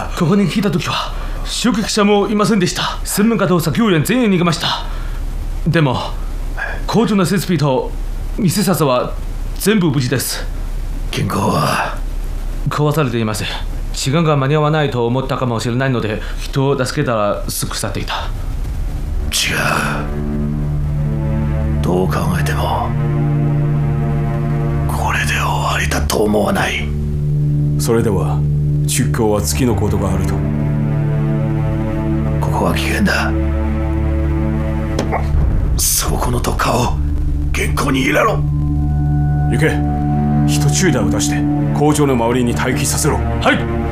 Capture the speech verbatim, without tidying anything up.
だ。 ここに来た時は襲撃者もいませんでした。専門家と作業員全員逃げました。でも工場の設備と店笹は全部無事です。 原稿は壊されています。時間が間に合わないと思ったかもしれないので、人を助けたらすぐ去っていた。 違う。どう考えてもこれで終わりだと思わない。 それでは出港は次のことがあると。 ここは危険だ。そこの特化を原稿に入れろ。 行け。人中打を出して工場の周りに待機させろ。 はい。